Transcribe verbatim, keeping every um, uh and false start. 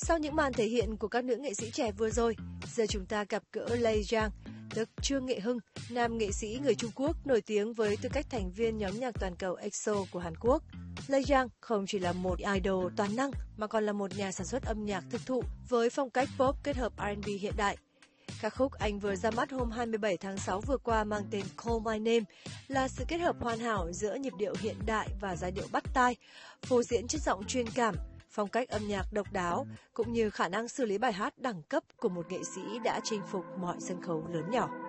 Sau những màn thể hiện của các nữ nghệ sĩ trẻ vừa rồi, giờ chúng ta gặp gỡ Lay Zhang, tức Trương Nghệ Hưng, nam nghệ sĩ người Trung Quốc nổi tiếng với tư cách thành viên nhóm nhạc toàn cầu e ích o của Hàn Quốc. Lay Zhang không chỉ là một idol toàn năng mà còn là một nhà sản xuất âm nhạc thực thụ với phong cách pop kết hợp R and B hiện đại. Ca khúc anh vừa ra mắt hôm hai mươi bảy tháng sáu vừa qua mang tên Call My Name là sự kết hợp hoàn hảo giữa nhịp điệu hiện đại và giai điệu bắt tai, phô diễn chất giọng truyền cảm, phong cách âm nhạc độc đáo cũng như khả năng xử lý bài hát đẳng cấp của một nghệ sĩ đã chinh phục mọi sân khấu lớn nhỏ.